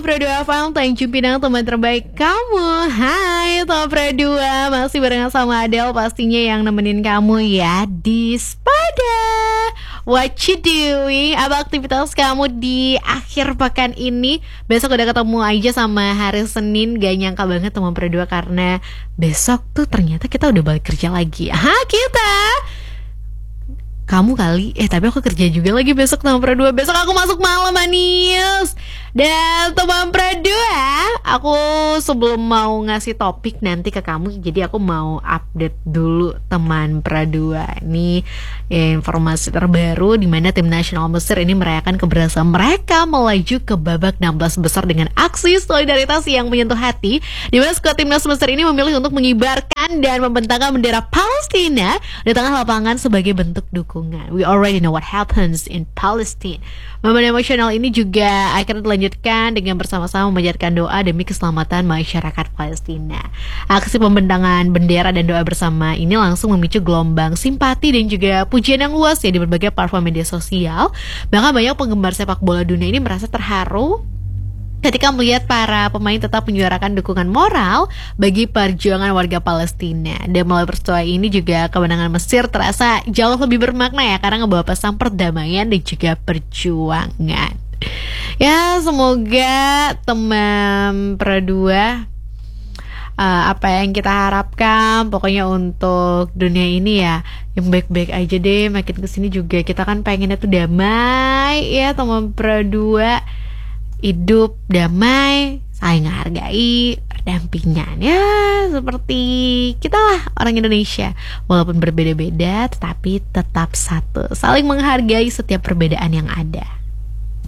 Pro2 FM, Tanjung Pinang, teman terbaik kamu. Hai teman Pro2, masih barengan sama Adele pastinya yang nemenin kamu ya di Spada. What you doing? Apa aktivitas kamu di akhir pekan ini? Besok udah ketemu aja sama hari Senin. Gak nyangka banget teman Pro2 karena besok tuh ternyata kita udah balik kerja lagi. Kamu kali, tapi aku kerja juga lagi besok teman Pro2. Besok aku masuk malam manis. Dan teman Pro2, aku sebelum mau ngasih topik nanti ke kamu, jadi aku mau update dulu teman Pro2. Ini informasi terbaru di mana tim nasional Mesir ini merayakan keberhasilan mereka melaju ke babak 16 besar dengan aksi solidaritas yang menyentuh hati, di mana skuad timnas Mesir ini memilih untuk mengibarkan dan membentangkan bendera Palestina di tengah lapangan sebagai bentuk dukungan. We already know what happens in Palestine. Momen emosional ini juga akan dilanjutkan dengan bersama-sama memanjatkan doa demi keselamatan masyarakat Palestina. Aksi pembentangan bendera dan doa bersama ini langsung memicu gelombang simpati dan juga pujian yang luas ya di berbagai platform media sosial. Bahkan banyak penggemar sepak bola dunia ini merasa terharu ketika melihat para pemain tetap menyuarakan dukungan moral bagi perjuangan warga Palestina. Dan melalui peristiwa ini juga kemenangan Mesir terasa jauh lebih bermakna ya, karena ngebawa pesan perdamaian dan juga perjuangan. Ya, semoga teman Pro2 apa yang kita harapkan pokoknya untuk dunia ini ya yang baik-baik aja deh. Makin kesini juga kita kan pengennya tuh damai ya teman Pro2. Hidup damai, saling menghargai, berdampingan ya, seperti kita lah orang Indonesia. Walaupun berbeda-beda tetapi tetap satu, saling menghargai setiap perbedaan yang ada.